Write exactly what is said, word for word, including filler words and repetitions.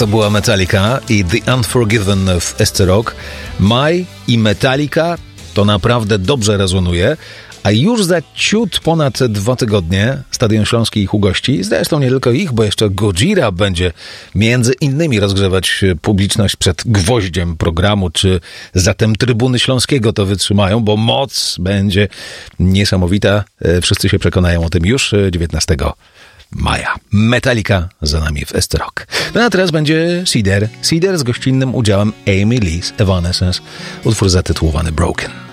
To była Metallica i The Unforgiven w Esce Rock. Maj i Metallica to naprawdę dobrze rezonuje, a już za ciut ponad dwa tygodnie Stadion Śląski ich ugości. Zresztą nie tylko ich, bo jeszcze Gojira będzie między innymi rozgrzewać publiczność przed gwoździem programu, czy zatem Trybuny Śląskiego to wytrzymają, bo moc będzie niesamowita. Wszyscy się przekonają o tym już dziewiętnastego maja. Metallica za nami w Esce Rock. No a teraz będzie Seeder. Seeder z gościnnym udziałem Amy Lee z Evanescence. Utwór zatytułowany Broken.